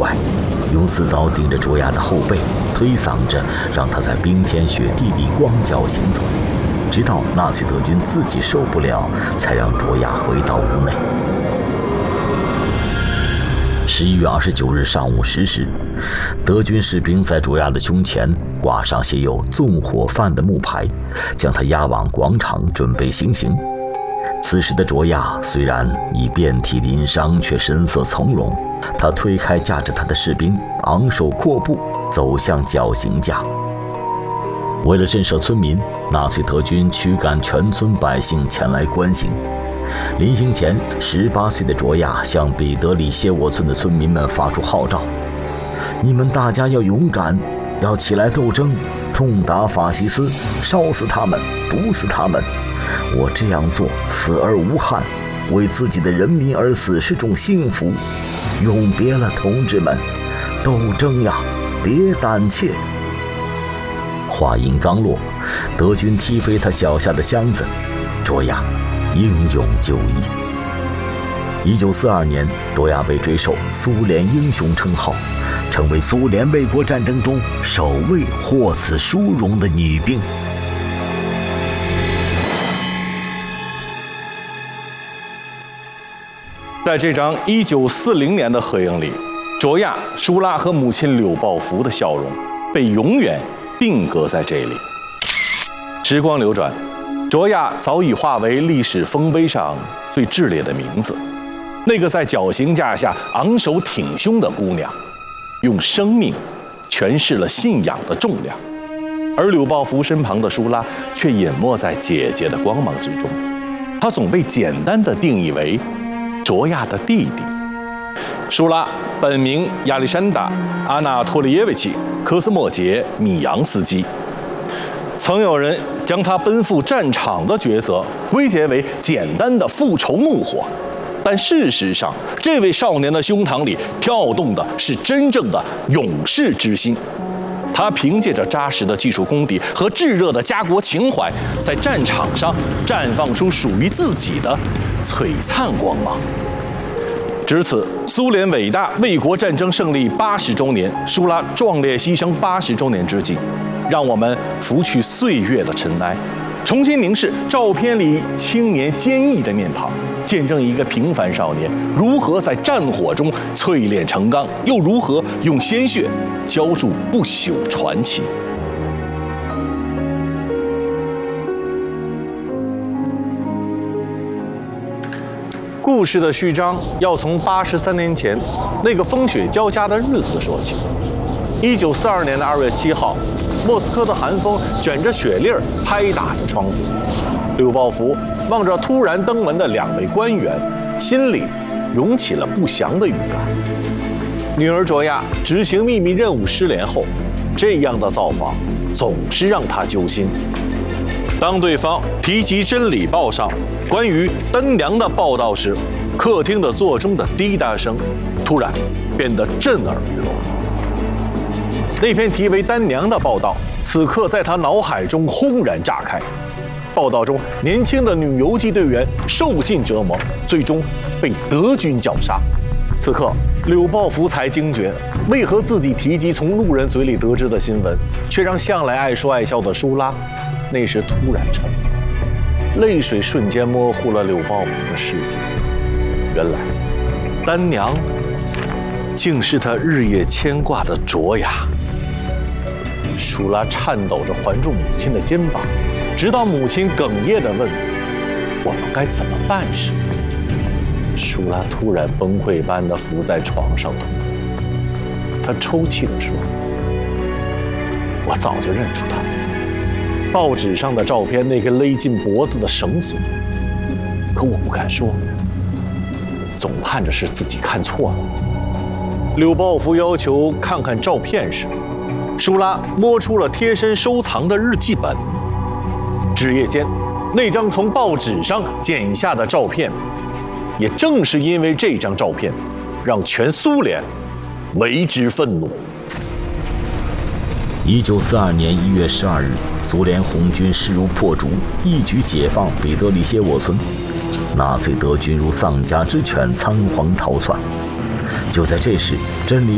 外，用刺刀顶着卓娅的后背，推搡着，让她在冰天雪地里光脚行走，直到纳粹德军自己受不了，才让卓娅回到屋内。11月29日上午10时，德军士兵在卓娅的胸前挂上写有“纵火犯”的木牌，将她押往广场准备行刑。此时的卓娅虽然已遍体鳞伤，却神色从容。她推开架着她的士兵，昂首阔步走向绞刑架。为了震慑村民，纳粹德军驱赶全村百姓前来观刑。临行前，18岁的卓娅向彼得里谢沃村的村民们发出号召：“你们大家要勇敢，要起来斗争，痛打法西斯，烧死他们，毒死他们。我这样做死而无憾，为自己的人民而死是种幸福。永别了，同志们，斗争呀，别胆怯。”话音刚落，德军踢飞他脚下的箱子，卓娅英勇就义。1942年，卓娅被追授苏联英雄称号，成为苏联卫国战争中首位获此殊荣的女兵。 在这张1940年的合影里，卓娅、舒拉和母亲柳报福的笑容被永远定格在这里。时光流转，卓娅早已化为历史丰碑上最炽烈的名字，那个在绞刑架下昂首挺胸的姑娘，用生命诠释了信仰的重量。而柳报福身旁的舒拉却隐没在姐姐的光芒之中，她总被简单的定义为卓娅的弟弟。舒拉本名亚历山大·阿纳托利耶维奇·科斯莫杰·米扬斯基，曾有人将他奔赴战场的角色归结为简单的复仇怒火，但事实上，这位少年的胸膛里跳动的是真正的勇士之心。他凭借着扎实的技术功底和炙热的家国情怀，在战场上绽放出属于自己的璀璨光芒。值此，苏联伟大卫国战争胜利80周年，舒拉壮烈牺牲80周年之际，让我们拂去岁月的尘埃，重新凝视照片里青年坚毅的面庞，见证一个平凡少年如何在战火中淬炼成钢，又如何用鲜血浇筑不朽传奇。故事的序章要从83年前那个风雪交加的日子说起。1942年的2月7号，莫斯科的寒风卷着雪粒儿拍打着窗户。柳报福望着突然登门的2位官员，心里涌起了不祥的预感。女儿卓娅执行秘密任务失联后，这样的造访总是让她揪心。当对方提及《真理报》上关于丹娘的报道时，客厅的座钟的滴答声突然变得震耳欲聋。那篇题为《丹娘》的报道，此刻在他脑海中轰然炸开。报道中，年轻的女游击队员受尽折磨，最终被德军绞杀。此刻，柳报福才惊觉，为何自己提及从路人嘴里得知的新闻，却让向来爱说爱笑的舒拉那时突然沉默，泪水瞬间模糊了柳报福的视线。原来，丹娘竟是他日夜牵挂的卓娅。舒拉颤抖着环住母亲的肩膀，直到母亲哽咽地问：“我们该怎么办时，舒拉突然崩溃般地伏在床上痛哭。她抽泣地说：“我早就认出他了。报纸上的照片，那根勒进脖子的绳索，可我不敢说，总盼着是自己看错了。”柳报福要求看看照片时，舒拉摸出了贴身收藏的日记本。纸页间，那张从报纸上剪下的照片，也正是因为这张照片，让全苏联为之愤怒。 1942年1月12日，苏联红军势如破竹，一举解放彼得里谢沃村。纳粹德军如丧家之犬，仓皇逃窜。就在这时，真理